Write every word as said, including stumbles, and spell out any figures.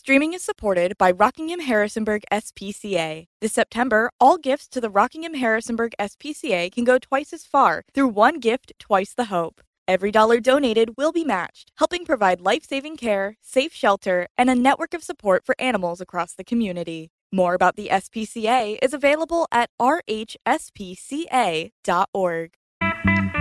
Streaming is supported by Rockingham Harrisonburg S P C A. This September, all gifts to the Rockingham Harrisonburg S P C A can go twice as far through One Gift, Twice the Hope. Every dollar donated will be matched, helping provide life-saving care, safe shelter, and a network of support for animals across the community. More about the S P C A is available at r h s p c a dot org.